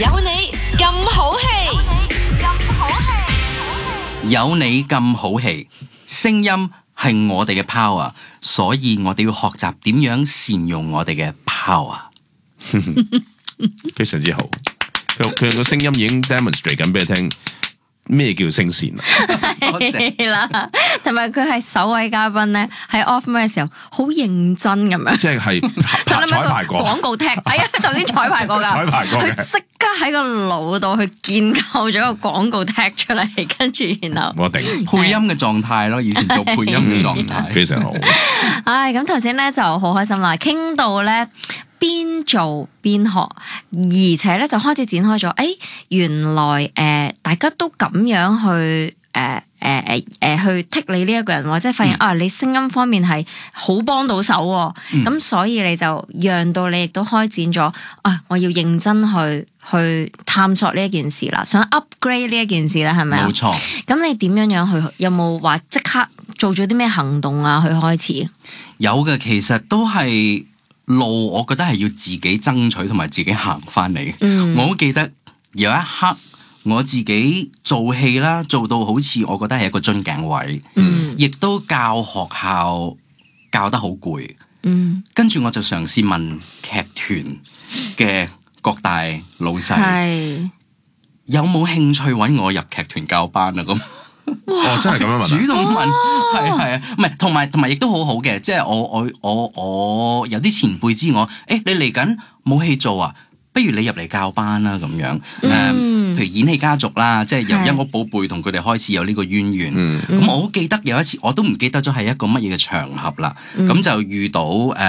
有你咁好氣， 有你咁好氣，聲音係我哋嘅 power， 所以我哋要學習點樣善用我哋嘅 power。 非常之好，佢個聲音已經 demonstrate 緊俾你聽咩叫聲線啦。 係啦，同埋佢係首位嘉賓咧，喺 off mic 嘅時候好認真咁樣， 即係彩排過廣告 tag，係啊，頭先彩排過㗎， 彩排過嘅佢即刻喺個腦度去建構咗個廣告 tag 出嚟，跟住然後我定配音嘅狀態咯，以前做配音嘅狀態。 非常好。 唉，咁頭先咧就好開心啦，傾到咧邊做邊學，而且咧就開始展開咗，原來大家都咁樣去去剔你呢一個人，即係發現你聲音方面係好幫到手喎，咁所以你就讓到你亦都開展咗我要認真去探索呢一件事啦，想 upgrade 呢一件事啦，係咪啊？ 冇錯。 咁你點樣去？有冇話即刻做咗啲咩行動啊？去開始？ 有嘅，其實都係路，我覺得係要自己爭取同埋自己行翻嚟。我好記得有一刻我自己做戲啦，做到好似我覺得係一個樽頸位，亦都教學校教得好攰。跟住我就嘗試問劇團嘅各大老細，有冇興趣揾我入劇團教班啊？咁真係咁樣問， 主動問，係啊，唔係同埋亦都好好嘅，即係我有啲前輩知我，你嚟緊冇戲做啊，不如你入嚟教班啦咁樣。譬如演戲家族啦，即係由音樂寶貝同佢哋開始有呢個淵源。咁我好記得有一次，我都唔記得咗係一個乜嘢嘅場合啦。咁就遇到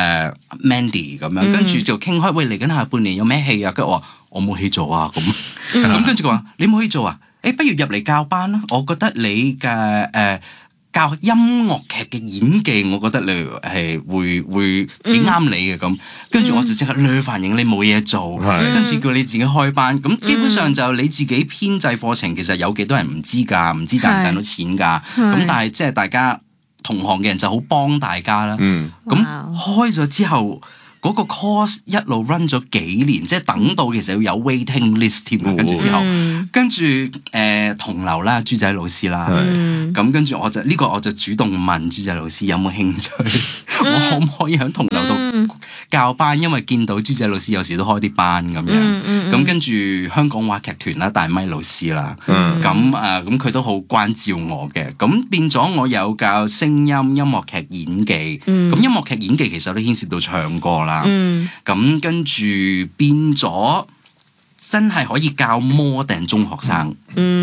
Mandy 咁樣，跟住就傾開，喂，嚟緊下半年有咩戲啊？跟住我冇戲做啊，咁跟住佢話你冇戲做啊？不如入嚟教班啦！我覺得你嘅教音樂劇嘅演技，我覺得你係會幾啱你嘅咁。跟住我就即刻反應，你冇嘢做，跟住叫你自己開班。咁基本上就你自己編製課程，其實有幾多人唔知㗎，唔知賺唔賺到錢㗎。咁但係即係大家同行嘅人就好幫大家啦。咁開咗之後，嗰個 course 一路 run 咗幾年，即係等到其實要有 waiting list 添。跟住之後，跟住同樓啦，豬仔老師啦，咁跟住我就主動問豬仔老師有冇興趣，我可唔可以喺同樓度教班？因為見到豬仔老師有時都開啲班咁樣，咁跟住香港話劇團啦，大咪老師啦，咁佢都好關照我嘅，咁變咗我有教聲音、音樂劇演技，咁音樂劇演技其實都牽涉到唱歌啦。咁跟住變咗，真係可以教more than中學生。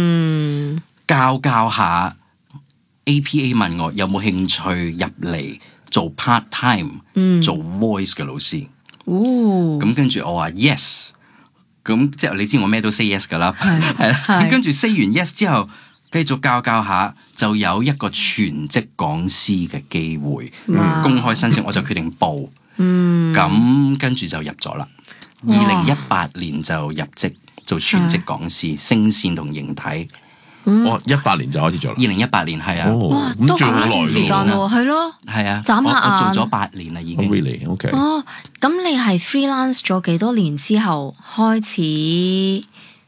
教下 APA 問我有冇興趣入嚟做 part time，做 voice 嘅老師。咁跟住我話 yes， 咁即係你知我咩都 say yes 噶啦，係啦。咁跟住 say 完 yes 之後，繼續教下，就有一個全職講師嘅機會，公開申請，我就決定報。咁跟住就入咗啦。2018年就入職做全職講師，聲線同形體。 18年就開始做啦。 2018年係啊， 咁做好耐時間喎，係咯， 係啊， 眨下眼我做咗8年啦已經。 Really? OK。 咁你係 freelance 咗幾多年之後開始？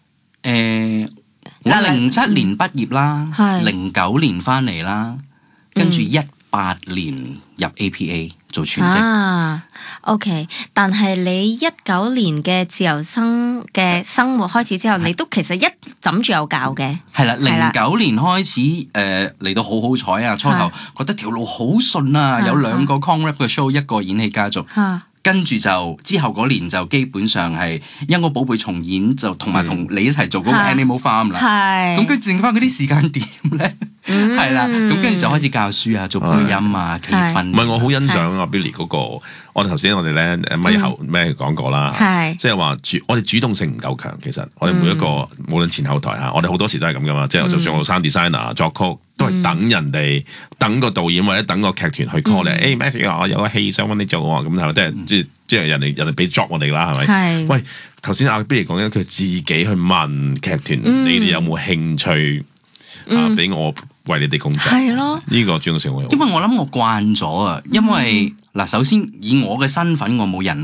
我07年畢業啦，09年翻嚟啦，跟住18年入 APA 做全職。 OK， 但係你19年嘅自由生嘅生活開始之後，你都其實一枕住有教嘅。係啦 ，09年開始嚟到好彩啊！初頭覺得條路好順啊，有2個 con rap 嘅 show， 一個演戲家族。跟住就之後嗰年就基本上係音樂寶貝重演，就同你一齊做嗰個 Animal Farm 啦。咁跟住剩翻嗰啲時間點咧，係啦。咁跟住就開始教書啊，做配音啊，企訓。唔係， 我好欣賞阿 Billy 嗰個。我頭先我哋咧咪後咩講過啦，即係話我哋主動性唔夠強。其實我哋每一個無論前後台嚇，我哋好多時都係咁噶嘛。即係就算我 sound designer 作曲，都係等人哋等個導演或者等個劇團去 call 你。Matthew 我有個戲想揾你做喎，咁係咪即係人哋俾 job 我哋啦？係咪？喂，頭先阿 Billy 講緊佢自己去問劇團，你哋有冇興趣俾我為你哋工作？係咯，呢個主動性好。 因為我諗我慣咗啊，因為嗱，首先以我嘅身份，我冇人脈，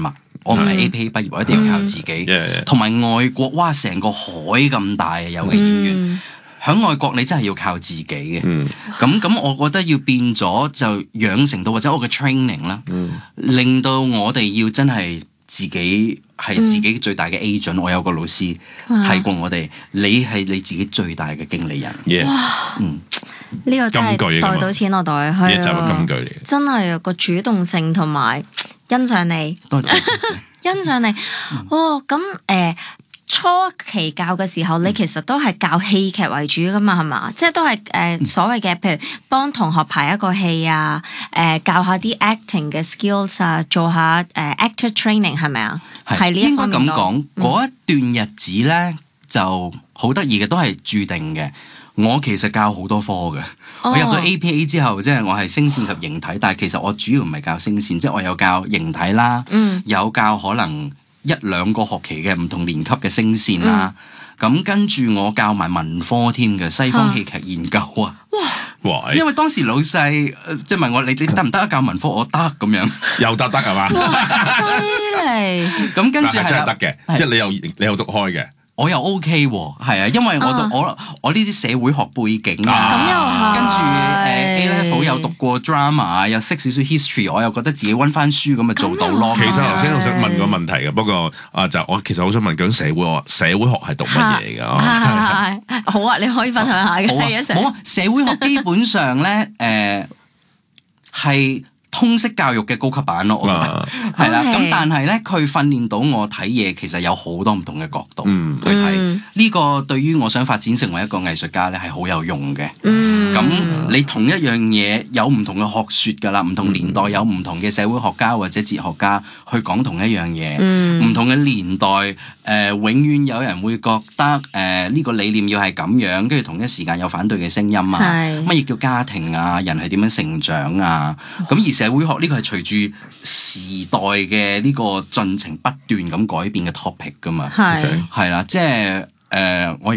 我唔係 APA 畢業，我一定要靠自己。同埋外國，哇，成個海咁大有嘅演員。喺外國你真係要靠自己嘅，咁我覺得要變咗就養成到或者我嘅 training 啦，令到我哋要真係自己係自己最大嘅 agent。我有個老師睇過我哋，你係你自己最大嘅經理人。 呢個真係袋到錢落袋，係呢集係金句嚟嘅， 真係個主動性同埋欣賞你， 多謝欣賞你。咁初期教嘅時候，你其實都係教戲劇為主噶嘛，係嘛？即係都係所謂嘅，譬如幫同學排一個戲啊，教下啲 acting 嘅 skills 啊，做下actor training 係咪啊？係呢一方面。應該咁講，嗰一段日子咧就好得意嘅，都係注定嘅。我其實教好多科嘅，我入到 APA 之後，即係我係聲線及形體，但係其實我主要唔係教聲線，即係我有教形體啦，有教可能1-2個學期嘅唔同年級嘅聲線啦，咁跟住我教埋文科添嘅西方戲劇研究啊，哇！因為當時老細即係問我你得唔得教文科，我得咁樣， 又得係嘛？ 犀利！ 咁跟住係真係得嘅，即係你有讀開嘅。 我又 OK 喎，係啊，因為我呢啲社會學背景啊，跟住A level 有讀過 drama， 又識少少 history， 我又覺得自己溫翻書咁咪做到咯。 其實頭先我想問個問題嘅，不過就我其實好想問究竟社會學係讀乜嘢㗎？ 好啊，你可以分享下嘅。 冇啊，社會學基本上咧係通識教育嘅高級版咯，我覺得係啦。咁但係咧，佢訓練到我睇嘢，其實有好多唔同嘅角度去睇。呢個對於我想發展成為一個藝術家咧，係好有用嘅。咁你同一樣嘢有唔同嘅學說噶啦，唔同年代有唔同嘅社會學家或者哲學家去講同一樣嘢。唔同嘅年代，永遠有人會覺得呢個理念要係咁樣，跟住同一時間有反對嘅聲音啊。乜嘢叫家庭啊？人係點樣成長啊？咁而社會學呢個係隨住時代嘅呢個進程不斷咁改變嘅 topic 噶嘛，係啦，即係我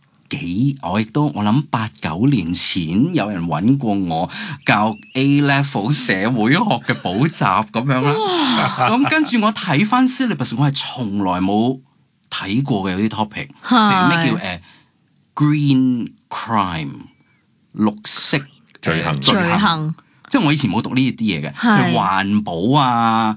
諗8-9年前有人揾過我教 A level 社會學嘅補習咁樣啦，咁跟住我睇翻 syllabus， 我係從來冇睇過嘅有啲 topic， 譬如咩叫green crime 綠色罪行。即係我以前冇讀呢啲嘢嘅，譬如環保啊，